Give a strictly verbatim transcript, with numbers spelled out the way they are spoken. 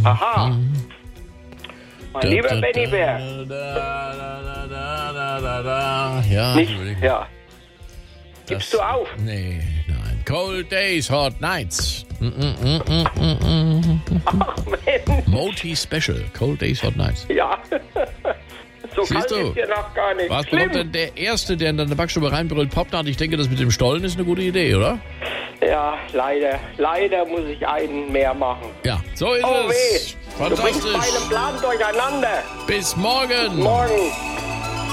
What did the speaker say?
Aha. Mein lieber Benny Bär. Ja, Nicht, ja. Gibst Das- du auf? Nee, nein. Cold Days, Hot Nights. Mm, mm, mm, mm, mm, mm. Ach Mensch, Moti Special. Cold Days, Hot Nights. ja. So Siehst kalt du? ist hier noch gar nicht. Was Schlimm. bekommt denn der Erste, der in deine Backstube reinbrüllt, Popnut? Ich denke, das mit dem Stollen ist eine gute Idee, oder? Ja, leider. Leider muss ich einen mehr machen. Ja, so ist Oh es. weh. Du bringst Fantastisch. meinen Plan durcheinander. Bis morgen. Morgen.